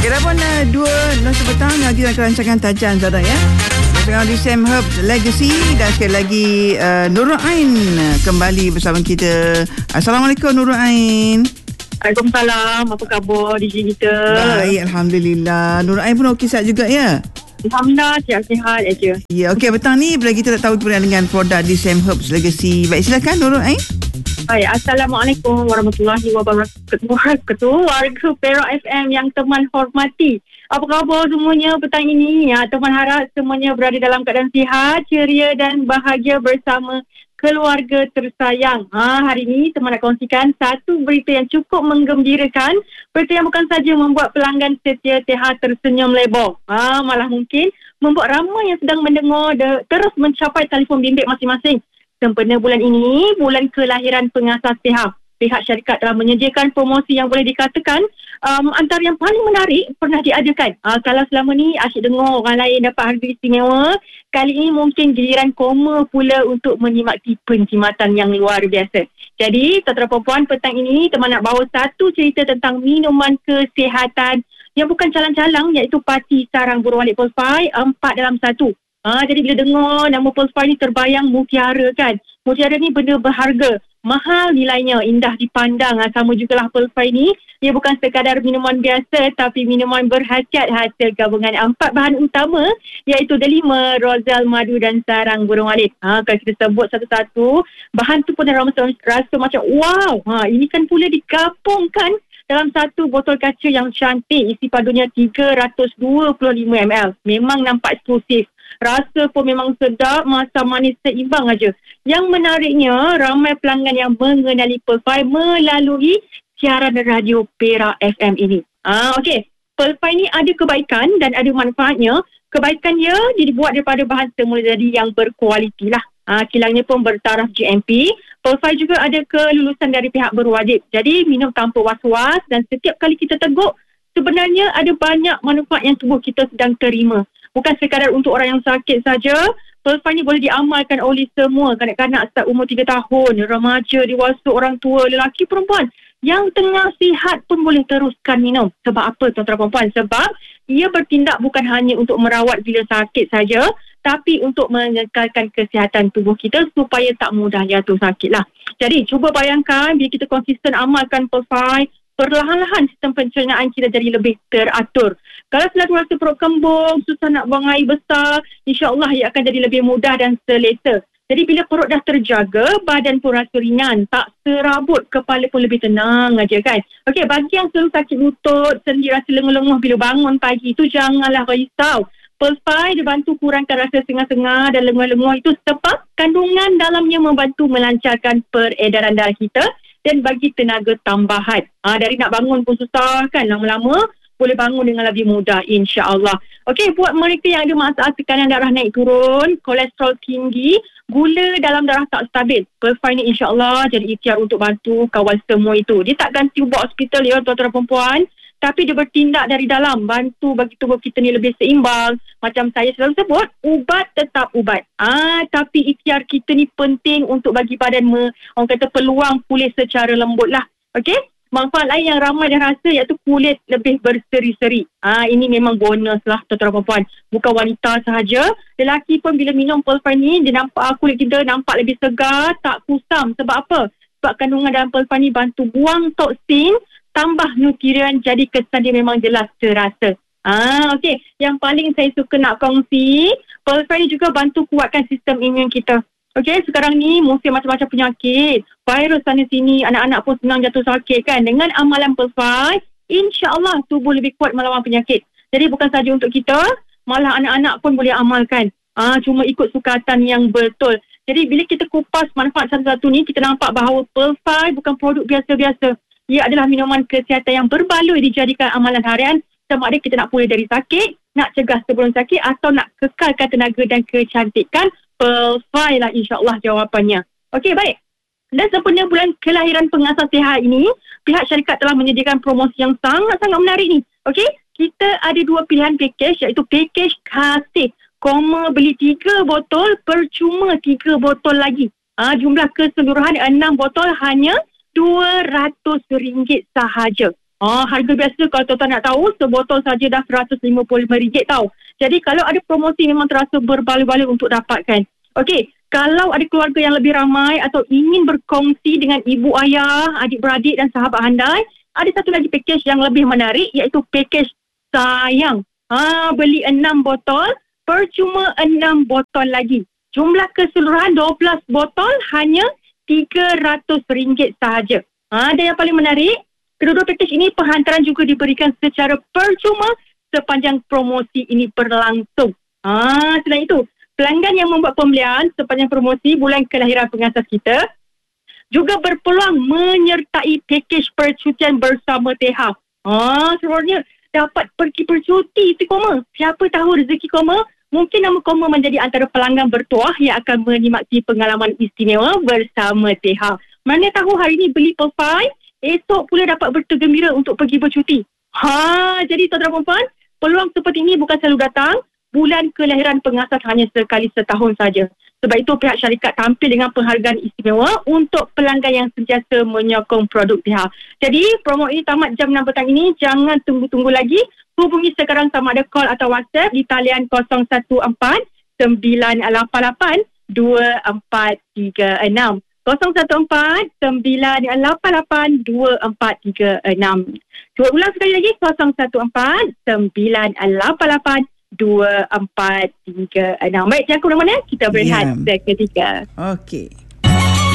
Kira pun 2:00 petang lagi dalam rancangan Tajan saudara ya. Bersama DSM Herbs Legacy dan sekali lagi Nurul Ain kembali bersama kita. Assalamualaikum Nurul Ain. Waalaikumsalam. Apa khabar DJ kita? Baik, Alhamdulillah. Nurul Ain pun okey sihat juga ya? Alhamdulillah, sihat-sihat aja. Ya, okey. Petang ni bila kita tak tahu kemudian dengan produk DSM Herbs Legacy. Baik, silakan Nurul Ain. Baik, Assalamualaikum warahmatullahi wabarakatuh. Warga Perak FM yang teman hormati. Apa khabar semuanya petang ini? Ya, teman harap semuanya berada dalam keadaan sihat, ceria dan bahagia bersama keluarga tersayang. Hari ini teman nak kongsikan satu berita yang cukup menggembirakan. Berita yang bukan saja membuat pelanggan setia TH tersenyum lebar. Malah mungkin membuat ramai yang sedang mendengar terus mencapai telefon bimbit masing-masing. Sempena bulan ini, bulan kelahiran pengasas TH. Pihak syarikat telah menyediakan promosi yang boleh dikatakan antara yang paling menarik pernah diadakan. Kalau selama ni asyik dengar orang lain dapat harga istimewa, kali ini mungkin giliran koma pula untuk menikmati penjimatan yang luar biasa. Jadi, tuan-tuan dan puan, petang ini teman nak bawa satu cerita tentang minuman kesihatan yang bukan calang-calang, iaitu Parti Sarang Burung Walit Pulsefy 4 dalam 1. Jadi bila dengar nama Pulsefy ni terbayang mutiara kan. Mutiara ni benda berharga, mahal nilainya, indah dipandang. Sama jugalah Pulsefy ni, ia bukan sekadar minuman biasa tapi minuman berhasiat hasil gabungan 4 bahan utama, iaitu delima, rozal, madu dan sarang burung walit. Kalau kita sebut satu-satu, bahan tu pun rasa macam wow. Ini kan pula digabungkan dalam satu botol kaca yang cantik, isi padunya 325 ml. Memang nampak eksklusif. Rasa pun memang sedap, masam manis seimbang aja. Yang menariknya, ramai pelanggan yang mengenali Pulsefy melalui siaran radio Perak FM ini. Okey. Pulsefy ni ada kebaikan dan ada manfaatnya. Kebaikan dia dibuat daripada bahan semula jadi yang berkualiti lah. Kilangnya pun bertaraf GMP. Pulsefy juga ada kelulusan dari pihak berwajib. Jadi minum tanpa was-was dan setiap kali kita teguk, sebenarnya ada banyak manfaat yang tubuh kita sedang terima. Bukan sekadar untuk orang yang sakit saja. Pulsefy ni boleh diamalkan oleh semua. Kanak-kanak start umur 3 tahun, remaja, dewasa, orang tua, lelaki, perempuan. Yang tengah sihat pun boleh teruskan minum. Sebab apa tuan-tuan dan puan? Sebab ia bertindak bukan hanya untuk merawat bila sakit saja, tapi untuk mengekalkan kesihatan tubuh kita supaya tak mudah jatuh sakit lah. Jadi cuba bayangkan bila kita konsisten amalkan Pulsefy, perlahan-lahan sistem pencernaan kita jadi lebih teratur. Kalau selalu rasa perut kembung, susah nak buang air besar, insya-Allah ia akan jadi lebih mudah dan selesa. Jadi bila perut dah terjaga, badan pun rasa ringan, tak serabut, kepala pun lebih tenang aja kan. Okey, bagi yang selalu sakit lutut, sendi rasa lenguh-lenguh bila bangun pagi, itu janganlah risau. Pulsefy dibantu kurangkan rasa sengah-sengah dan lenguh-lenguh itu sebab kandungan dalamnya membantu melancarkan peredaran darah kita dan bagi tenaga tambahan. Dari nak bangun pun susah kan, lama-lama boleh bangun dengan lebih mudah insya-Allah. Okey, buat mereka yang ada masalah tekanan darah naik turun, kolesterol tinggi, gula dalam darah tak stabil, Pulsefy ni insya-Allah jadi ikhtiar untuk bantu kawal semua itu. Dia tak ganti ubat hospital ya tuan-tuan dan puan, tapi dia bertindak dari dalam, bantu bagi tubuh kita ni lebih seimbang. Macam saya selalu sebut, ubat tetap ubat. Tapi ikhtiar kita ni penting untuk bagi badan orang kata peluang pulih secara lembut lah. Okey? Manfaat lain yang ramai dah rasa iaitu kulit lebih berseri-seri. Ini memang bonus lah tuan-tuan dan puan. Bukan wanita sahaja, lelaki pun bila minum Pulsefy ni, dia nampak kulit kita nampak lebih segar, tak kusam. Sebab apa? Sebab kandungan dalam Pulsefy ni bantu buang toksin, tambah nutrien, jadi kesan dia memang jelas terasa. Okey. Yang paling saya suka nak kongsi, Pulsefy ni juga bantu kuatkan sistem imun kita. Okey, sekarang ni musim macam-macam penyakit, virus sana sini, anak-anak pun senang jatuh sakit kan. Dengan amalan Pulsefy, insya-Allah tubuh lebih kuat melawan penyakit. Jadi bukan saja untuk kita, malah anak-anak pun boleh amalkan. Cuma ikut sukatan yang betul. Jadi bila kita kupas manfaat satu-satu ni, kita nampak bahawa Pulsefy bukan produk biasa-biasa. Ia adalah minuman kesihatan yang berbaloi dijadikan amalan harian, sama ada kita nak pulih dari sakit, nak cegah sebelum sakit atau nak kekalkan tenaga dan kecantikan, Pulsefy lah insya-Allah jawapannya. Okey, baik. Dan sempena bulan kelahiran pengasas TH ini, pihak syarikat telah menyediakan promosi yang sangat-sangat menarik ni. Okey, kita ada 2 pilihan pakej, iaitu pakej kasih. Beli 3 botol, percuma 3 botol lagi. Jumlah keseluruhan 6 botol hanya RM200 sahaja. Harga biasa kalau tuan-tuan nak tahu, sebotol saja dah RM155 tau. Jadi kalau ada promosi memang terasa berbaloi-baloi untuk dapatkan. Okey, kalau ada keluarga yang lebih ramai atau ingin berkongsi dengan ibu ayah, adik-beradik dan sahabat handai, ada satu lagi pakej yang lebih menarik, iaitu pakej sayang. Beli 6 botol, percuma 6 botol lagi. Jumlah keseluruhan 12 botol hanya RM300 sahaja. Dan yang paling menarik, kedua-dua pakej ini penghantaran juga diberikan secara percuma sepanjang promosi ini berlangsung. Selain itu, pelanggan yang membuat pembelian sepanjang promosi bulan kelahiran pengasas kita juga berpeluang menyertai pakej percutian bersama TH. Sebenarnya dapat pergi bercuti si Koma. Siapa tahu rezeki Koma, mungkin nama Koma menjadi antara pelanggan bertuah yang akan menikmati pengalaman istimewa bersama TH. Mana tahu hari ini beli per-5, esok pula dapat bergembira untuk pergi bercuti. Jadi tuan-tuan perempuan, peluang seperti ini bukan selalu datang. Bulan kelahiran pengasas hanya sekali setahun saja. Sebab itu pihak syarikat tampil dengan penghargaan istimewa untuk pelanggan yang sentiasa menyokong produk TH. Jadi promo ini tamat jam 6 petang ini. Jangan tunggu-tunggu lagi. Hubungi sekarang sama ada call atau WhatsApp di talian 014 988 2436. 014 988 2436. Cuba ulang sekali lagi, 014 988 2436. Baik, jangan ke mana-mana. Kita berehat seketika. Okey.